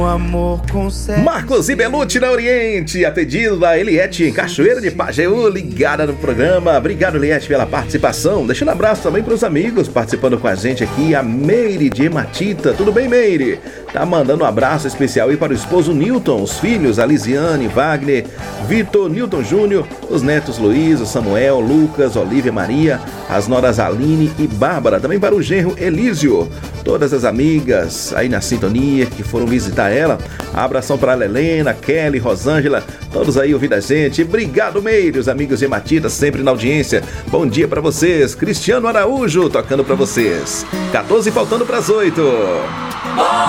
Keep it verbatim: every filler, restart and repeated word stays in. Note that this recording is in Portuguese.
Amor consegue. Marcos e Belucci na Oriente, a pedido da Eliette em Cachoeira de Pajeú, ligada no programa. Obrigado, Eliette, pela participação. Deixando um abraço também para os amigos participando com a gente aqui, a Meire de Ematita. Tudo bem, Meire? Tá mandando um abraço especial aí para o esposo Newton, os filhos, a Lisiane, Wagner, Vitor, Newton Júnior, os netos Luiz, Samuel, Lucas, Olívia Maria, as noras Aline e Bárbara. Também para o genro Elísio. Todas as amigas aí na sintonia que foram visitar ela. Abração para a Helena, Kelly, Rosângela, todos aí ouvindo a gente. Obrigado, Meire, os amigos de Matita, sempre na audiência. Bom dia para vocês. Cristiano Araújo tocando para vocês. quatorze faltando para as oito.